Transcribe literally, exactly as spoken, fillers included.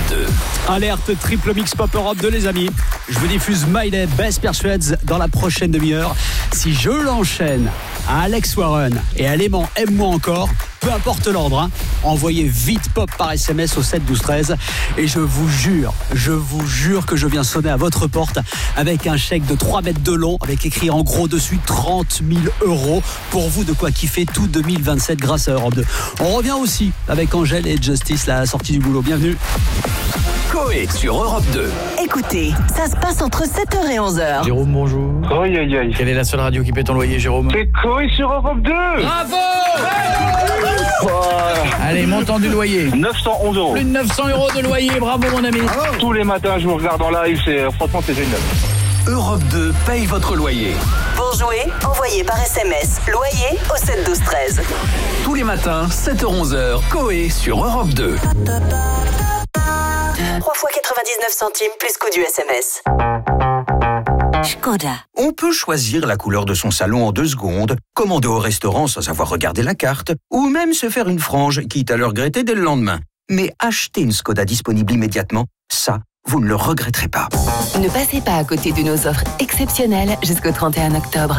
deux. Alerte triple mix pop Europe deux, les amis. Je vous diffuse Miley, Best Persuades dans la prochaine demi-heure. Si je l'enchaîne à Alex Warren et à Léman, aime-moi encore, peu importe l'ordre, hein, envoyez vite pop par S M S au sept douze treize et je vous jure, je vous jure que je viens sonner à votre porte avec un chèque de trois mètres de long avec écrit en gros dessus trente mille euros pour vous, de quoi kiffer tout deux mille vingt-sept grâce à Europe deux. On revient aussi avec Angèle et Justice, la sortie du boulot. Bienvenue. Coé sur Europe deux. Écoutez, ça se passe entre sept heures et onze heures. Jérôme, bonjour. Aïe aïe aïe. Quelle est la seule radio qui paie ton loyer, Jérôme? C'est Coé sur Europe deux. Bravo. Oh, Allez, montant du loyer. neuf cent onze euros. Plus de neuf cents euros de loyer, bravo mon ami. Tous les matins, je vous regarde en live, c'est, franchement, c'est génial. Europe deux paye votre loyer. Pour jouer, envoyez par S M S loyer au sept douze treize. Tous les matins, sept heures onze heures, Coé sur Europe deux. trois fois quatre-vingt-dix-neuf centimes plus coût du S M S. Škoda. On peut choisir la couleur de son salon en deux secondes, commander au restaurant sans avoir regardé la carte, ou même se faire une frange, quitte à le regretter dès le lendemain. Mais acheter une Škoda disponible immédiatement, ça, vous ne le regretterez pas. Ne passez pas à côté de nos offres exceptionnelles jusqu'au trente et un octobre.